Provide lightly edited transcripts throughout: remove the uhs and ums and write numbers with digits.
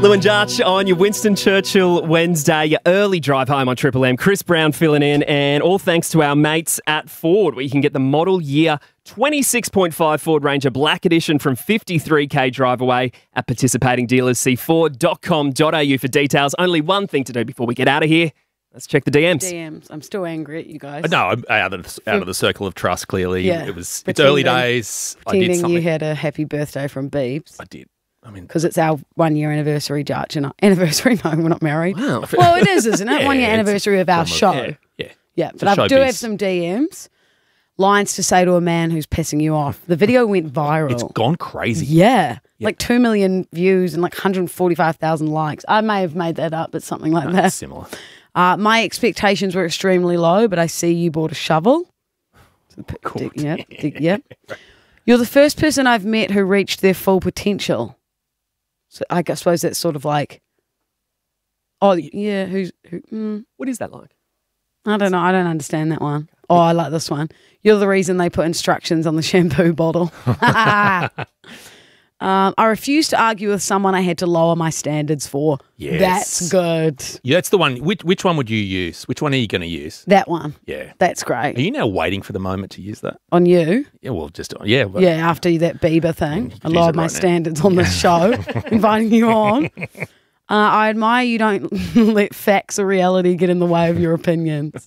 Lou and Jarch on your Winston Churchill Wednesday, your early drive home on Triple M. Chris Brown filling in, and all thanks to our mates at Ford, where you can get the model year 26.5 Ford Ranger Black Edition from 53k drive away at participating dealers. See Ford.com.au for details. Only one thing to do before we get out of here. Let's check the DMs. I'm still angry at you guys. No, I'm out of the circle of trust, clearly. Yeah. It's early days. I did Pretending something. you had a happy birthday from Beebs. I did. Because it's our 1 year anniversary, Jarch. And anniversary? No, we're not married. Wow. Well, it is, isn't it? Yeah, 1 year it's anniversary of our show. Yeah. But I do have some DMs. Lines to say to a man who's pissing you off. The video went viral. It's gone crazy. Yeah. Like 2 million views and like 145,000 likes. I may have made that up, but something like that. Similar. My expectations were extremely low, but I see you bought a shovel. Cool. Yeah. You're the first person I've met who reached their full potential. So I suppose that's sort of like, oh, yeah, What is that like? I don't know. I don't understand that one. Oh, I like this one. You're the reason they put instructions on the shampoo bottle. I refused to argue with someone I had to lower my standards for. Yes. That's good. Yeah, that's the one. Which one would you use? Which one are you going to use? That one. Yeah. That's great. Are you now waiting for the moment to use that? On you? Yeah, well, just, But Yeah, after that Bieber thing. I use lowered it my right now. standards on this show, inviting you on. I admire you don't let facts or reality get in the way of your opinions.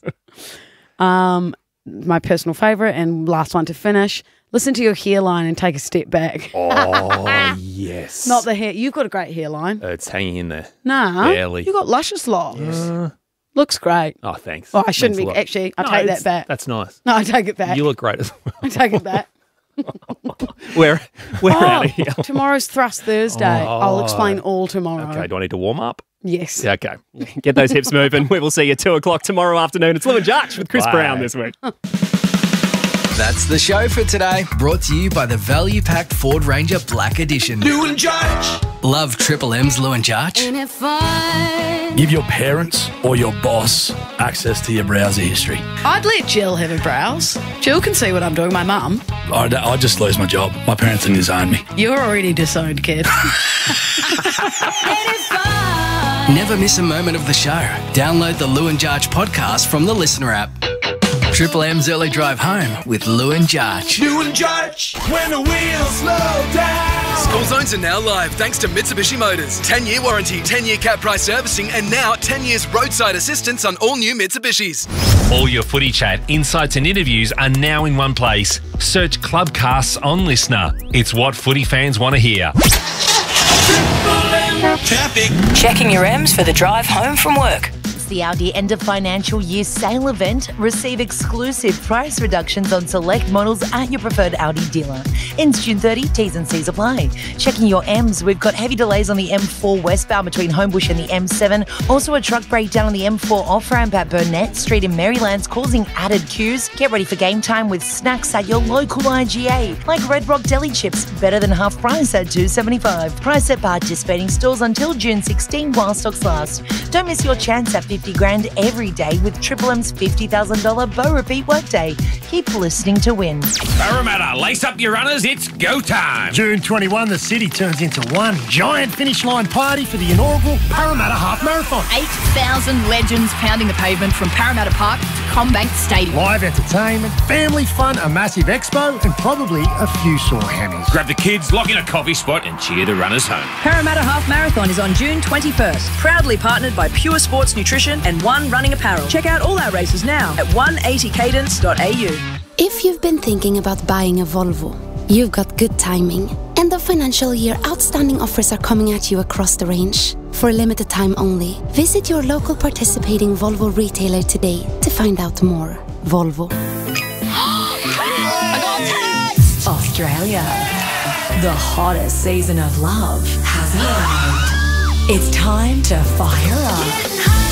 My personal favourite and last one to finish, listen to your hairline and take a step back. Oh, yes. Not the hair. You've got a great hairline. It's hanging in there. Nah. Barely. You've got luscious locks. Looks great. Oh, thanks. Oh, I shouldn't Thanks a be. lot. Actually, I No, take that back. That's nice. No, I take it back. You look great as well. I take it back. We're out of here. Tomorrow's Thrust Thursday. I'll explain all tomorrow. Okay, do I need to warm up? Yes. Yeah, okay. Get those hips moving. We will see you at 2 o'clock tomorrow afternoon. It's Lou and Jarch with Chris Bye. Brown this week. That's the show for today. Brought to you by the value-packed Ford Ranger Black Edition. Lou and Jarch. Love Triple M's Lou and Jarch? Ain't it fun? Give your parents or your boss access to your browser history. I'd let Jill have a browse. Jill can see what I'm doing, my mum. I'd just lose my job. My parents would disown me. You're already disowned, kid. Ain't it fun? Never miss a moment of the show. Download the Lou and Jarch podcast from the Listener app. Triple M's Early Drive Home with Lou and Jarch. Lou and Jarch. When the wheels slow down. School zones are now live thanks to Mitsubishi Motors. 10-year warranty, 10-year cap price servicing, and now 10 years roadside assistance on all new Mitsubishis. All your footy chat, insights and interviews are now in one place. Search Clubcasts on Listener. It's what footy fans want to hear. Traffic. Checking your M's for the drive home from work. It's the Audi end of financial year sale event. Receive exclusive price reductions on select models at your preferred Audi dealer. Ends June 30, T's and C's apply. Checking your M's, we've got heavy delays on the M4 westbound between Homebush and the M7. Also a truck breakdown on the M4 off-ramp at Burnett Street in Maryland's causing added queues. Get ready for game time with snacks at your local IGA, like Red Rock Deli Chips, better than half price at $2.75. Price at participating stores until June 16 while stocks last. Don't miss your chance at 50 grand every day with Triple M's $50,000 Bow Repeat Workday. Keep listening to win. Parramatta, lace up your runners, it's go time. June 21, the city turns into one giant finish line party for the inaugural Parramatta Half Marathon. 8,000 legends pounding the pavement from Parramatta Park to CommBank Stadium. Live entertainment, family fun, a massive expo, and probably a few sore hammies. Grab the kids, lock in a coffee spot, and cheer the runners home. Parramatta Half Marathon is on June 21st. Proudly partnered by Pure Sports Nutrition and One Running Apparel. Check out all our races now at 180cadence.au. If you've been thinking about buying a Volvo, you've got good timing. End of financial year outstanding offers are coming at you across the range. For a limited time only, visit your local participating Volvo retailer today to find out more. Volvo. I got a text! Australia. The hottest season of love has arrived. It's time to fire up.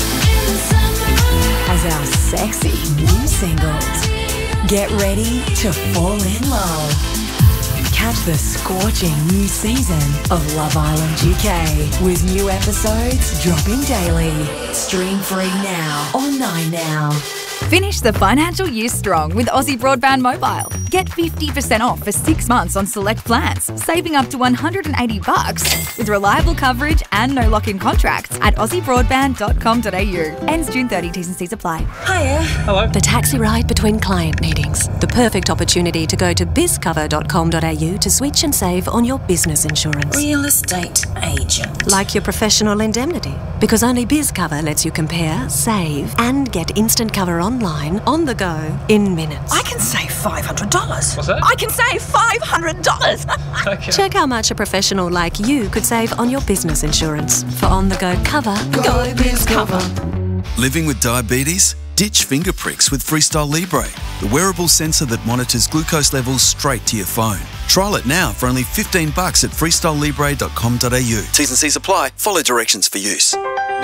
As our sexy new singles get ready to fall in love. Catch the scorching new season of Love Island UK with new episodes dropping daily. Stream free now on 9 Now. Finish the financial year strong with Aussie Broadband Mobile. Get 50% off for 6 months on select plans, saving up to $180 with reliable coverage and no lock-in contracts at aussiebroadband.com.au. Ends June 30. T's and C's apply. Hiya. Hello. The taxi ride between client meetings. The perfect opportunity to go to bizcover.com.au to switch and save on your business insurance. Real estate agent. Like your professional indemnity. Because only BizCover lets you compare, save, and get instant cover online, on the go, in minutes. I can save $500. What's that? I can save $500. Okay. Check how much a professional like you could save on your business insurance. For on-the-go cover, go BizCover. Living with diabetes? Ditch finger pricks with Freestyle Libre, the wearable sensor that monitors glucose levels straight to your phone. Trial it now for only $15 at freestylelibre.com.au. T's and C's apply. Follow directions for use.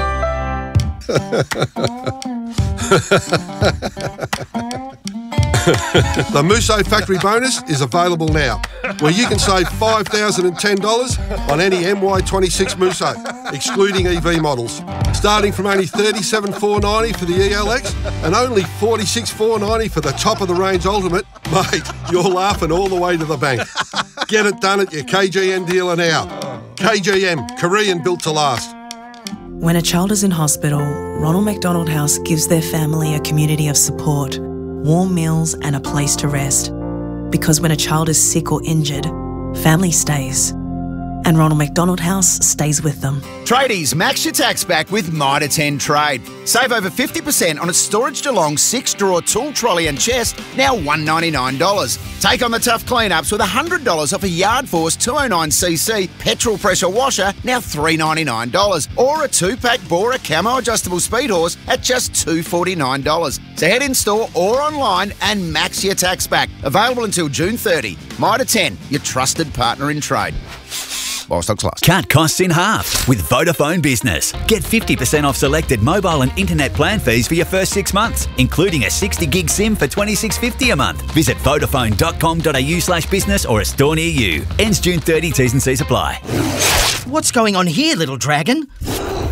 The Musso Factory Bonus is available now, where you can save $5,010 on any MY26 Musso, excluding EV models, starting from only $37,490 for the ELX and only $46,490 for the top-of-the-range Ultimate. Mate, you're laughing all the way to the bank. Get it done at your KGM dealer now. KGM, Korean built to last. When a child is in hospital, Ronald McDonald House gives their family a community of support, warm meals and a place to rest. Because when a child is sick or injured, family stays. And Ronald McDonald House stays with them. Tradies, max your tax back with Mitre 10 Trade. Save over 50% on a Storage Geelong 6-drawer tool trolley and chest, now $199. Take on the tough cleanups with $100 off a Yard Force 209cc petrol pressure washer, now $399. Or a 2-pack Bora Camo adjustable speed horse at just $249. So head in store or online and max your tax back. Available until June 30. Mitre 10, your trusted partner in trade. While stocks last. Cut costs in half with Vodafone Business. Get 50% off selected mobile and internet plan fees for your first 6 months, including a 60 gig SIM for $26.50 a month. Visit vodafone.com.au/business or a store near you. Ends June 30. T's and C's apply. What's going on here, little dragon?